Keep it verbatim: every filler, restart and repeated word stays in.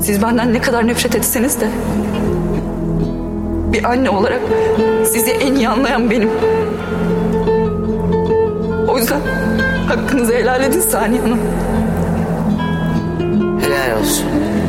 Siz benden ne kadar nefret etseniz de bir anne olarak sizi en iyi anlayan benim. O yüzden hakkınızı helal edin Saniye Hanım. Helal olsun.